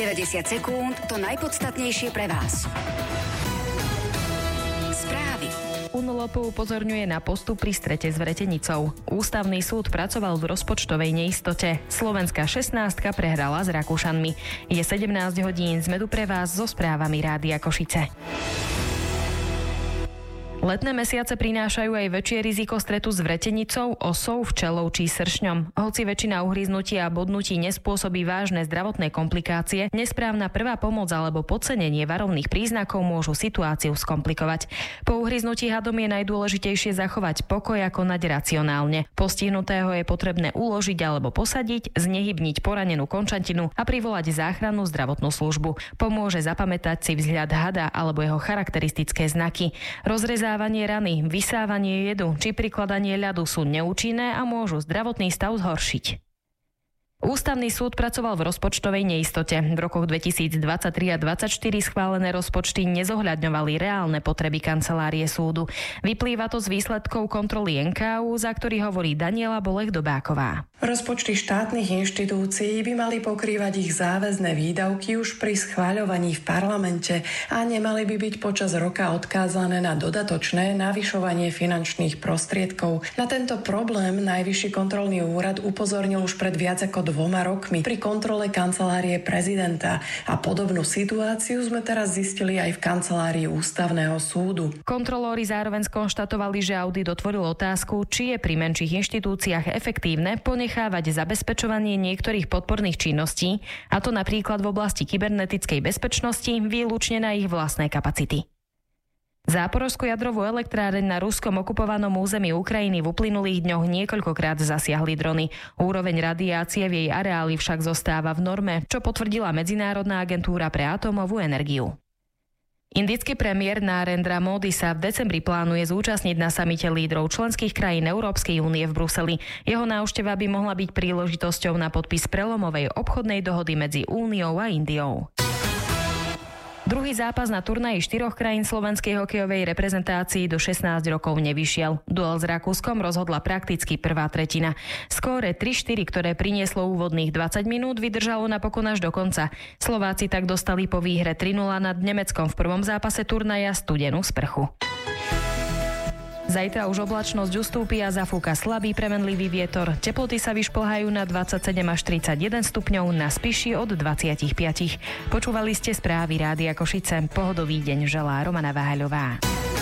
90 sekúnd, to najpodstatnejšie pre vás. Správy. UNLOP upozorňuje na postup pri strete s vretenicou. Ústavný súd pracoval v rozpočtovej neistote. Slovenská 16-ka prehrala s Rakúšanmi. Je 17 hodín, sme tu pre vás so správami Rádia Košice. Letné mesiace prinášajú aj väčšie riziko stretu s vretenicou, osou, včelou či sršňom. Hoci väčšina uhryznutí a bodnutí nespôsobí vážne zdravotné komplikácie, nesprávna prvá pomoc alebo podcenenie varovných príznakov môžu situáciu skomplikovať. Po uhryznutí hadom je najdôležitejšie zachovať pokoj a konať racionálne. Postihnutého je potrebné uložiť alebo posadiť, znehybniť poranenú končatinu a privolať záchrannú zdravotnú službu. Pomôže zapamätať si vzhľad hada alebo jeho charakteristické znaky. Rozrezávanie rany, vysávanie jedu či prikladanie ľadu sú neúčinné a môžu zdravotný stav zhoršiť. Ústavný súd pracoval v rozpočtovej neistote. V rokoch 2023 a 2024 schválené rozpočty nezohľadňovali reálne potreby kancelárie súdu. Vyplýva to z výsledkov kontroly NKÚ, za ktorý hovorí Daniela Bolech-Dobáková. Rozpočty štátnych inštitúcií by mali pokrývať ich záväzné výdavky už pri schváľovaní v parlamente a nemali by byť počas roka odkázané na dodatočné navyšovanie finančných prostriedkov. Na tento problém Najvyšší kontrolný úrad upozornil už pred viac ako 2 rokmi pri kontrole kancelárie prezidenta a podobnú situáciu sme teraz zistili aj v kancelárii Ústavného súdu. Kontrolóri zároveň skonštatovali, že audit otvoril otázku, či je pri menších inštitúciách efektívne ponechávať zabezpečovanie niektorých podporných činností, a to napríklad v oblasti kybernetickej bezpečnosti, výlučne na ich vlastné kapacity. Záporožskú jadrovú elektráreň na ruskom okupovanom území Ukrajiny v uplynulých dňoch niekoľkokrát zasiahli drony. Úroveň radiácie v jej areáli však zostáva v norme, čo potvrdila Medzinárodná agentúra pre atómovú energiu. Indický premiér Narendra Modi sa v decembri plánuje zúčastniť na samite lídrov členských krajín Európskej únie v Bruseli. Jeho návšteva by mohla byť príležitosťou na podpis prelomovej obchodnej dohody medzi Úniou a Indiou. Druhý zápas na turnaji 4 krajín slovenskej hokejovej reprezentácii do 16 rokov nevyšiel. Duel s Rakúskom rozhodla prakticky prvá tretina. Skóre 3-4, ktoré prinieslo úvodných 20 minút, vydržalo napokon až do konca. Slováci tak dostali po výhre 3-0 nad Nemeckom v prvom zápase turnaja studenú sprchu. Zajtra už oblačnosť ustúpi a zafúka slabý premenlivý vietor. Teploty sa vyšplhajú na 27 až 31 stupňov, na Spiši od 25. Počúvali ste správy Rádia Košice. Pohodový deň želá Romana Váhaľová.